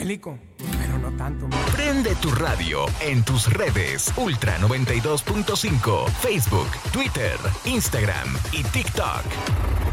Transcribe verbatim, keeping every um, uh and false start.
explico, pero no tanto. Prende tu radio en tus redes Ultra noventa y dos punto cinco, Facebook, Twitter, Instagram y TikTok.